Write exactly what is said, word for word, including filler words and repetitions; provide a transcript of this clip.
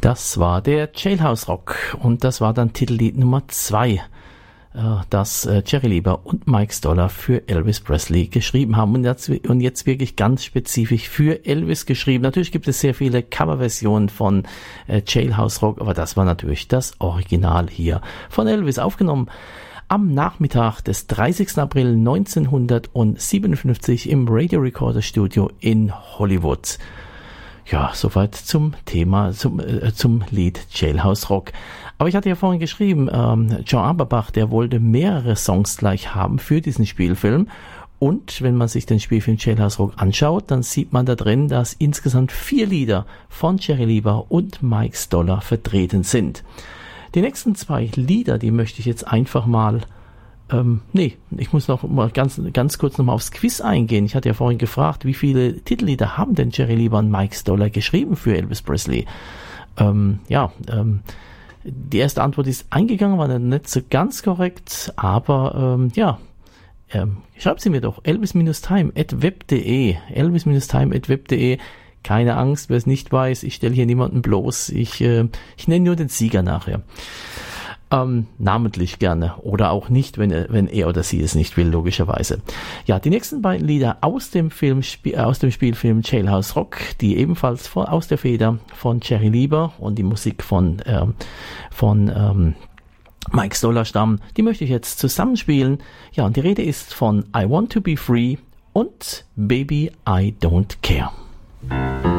Das war der Jailhouse Rock und das war dann Titellied Nummer zwei, das Jerry Lieber und Mike Stoller für Elvis Presley geschrieben haben und jetzt, und jetzt wirklich ganz spezifisch für Elvis geschrieben. Natürlich gibt es sehr viele Coverversionen von Jailhouse Rock, aber das war natürlich das Original hier von Elvis, aufgenommen am Nachmittag des dreißigsten April neunzehnhundertsiebenundfünfzig im Radio Recorder Studio in Hollywood. Ja, soweit zum Thema, zum, äh, zum Lied Jailhouse Rock. Aber ich hatte ja vorhin geschrieben, ähm, John Aberbach, der wollte mehrere Songs gleich haben für diesen Spielfilm. Und wenn man sich den Spielfilm Jailhouse Rock anschaut, dann sieht man da drin, dass insgesamt vier Lieder von Jerry Lieber und Mike Stoller vertreten sind. Die nächsten zwei Lieder, die möchte ich jetzt einfach mal Ähm, nee, ich muss noch mal ganz, ganz kurz noch mal aufs Quiz eingehen. Ich hatte ja vorhin gefragt, wie viele Titellieder haben denn Jerry Lieber und Mike Stoller geschrieben für Elvis Presley? Ähm, ja, ähm, die erste Antwort ist eingegangen, war nicht so ganz korrekt, aber ähm, ja, ähm, schreibt sie mir doch, elvis-time at web punkt de, elvis-time at web punkt de. Keine Angst, wer es nicht weiß, ich stelle hier niemanden bloß, ich, äh, ich nenne nur den Sieger nachher. Ähm, namentlich gerne oder auch nicht, wenn er, wenn er oder sie es nicht will, logischerweise. Ja, die nächsten beiden Lieder aus dem Film, aus dem Spielfilm Jailhouse Rock, die ebenfalls von, aus der Feder von Jerry Lieber und die Musik von, ähm, von ähm, Mike Stoller stammen, die möchte ich jetzt zusammenspielen. Ja, und die Rede ist von I Want to Be Free und Baby I Don't Care.